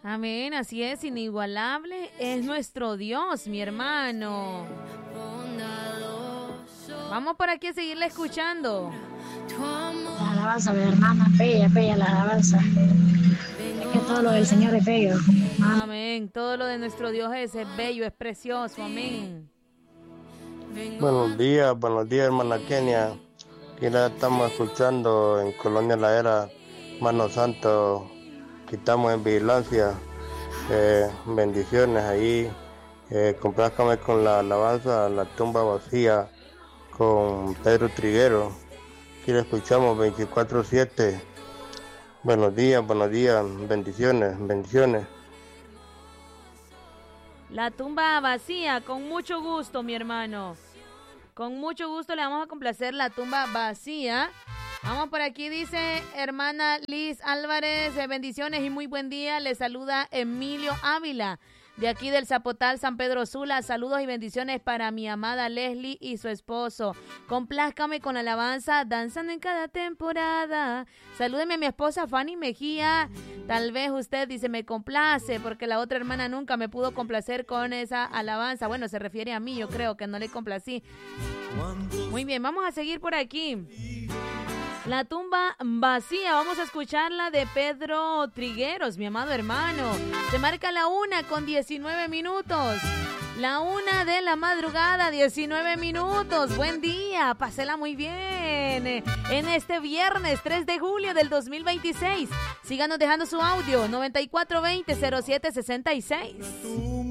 Amén, así es, inigualable es nuestro Dios, mi hermano. Vamos por aquí a seguirle escuchando. La alabanza, mi hermana, bella la alabanza. Es que todo lo del Señor es bello. Amén, todo lo de nuestro Dios es bello, es precioso, amén. Buenos días, hermana Kenia. Aquí la estamos escuchando en Colonia La Era, Mano Santo, que estamos en vigilancia. Bendiciones ahí. Complázcame con la alabanza La tumba vacía con Pedro Triguero. Aquí la escuchamos 24/7. Buenos días, bendiciones. La tumba vacía, con mucho gusto, mi hermano. Con mucho gusto le vamos a complacer La tumba vacía. Vamos por aquí, dice hermana Liz Álvarez, bendiciones y muy buen día. Le saluda Emilio Ávila, de aquí del Zapotal, San Pedro Sula. Saludos y bendiciones para mi amada Leslie y su esposo. Complázcame con la alabanza Danzando en cada temporada. Salúdeme a mi esposa Fanny Mejía. Tal vez usted dice me complace, porque la otra hermana nunca me pudo complacer con esa alabanza. Bueno, se refiere a mí, yo creo que no le complací. Muy bien, vamos a seguir por aquí. La tumba vacía, vamos a escucharla de Pedro Trigueros, mi amado hermano. Se marca la 1:19. La 1 de la madrugada, 19 minutos. Buen día, pásela muy bien. En este viernes 3 de julio del 2026. Síganos dejando su audio, 9420-0766.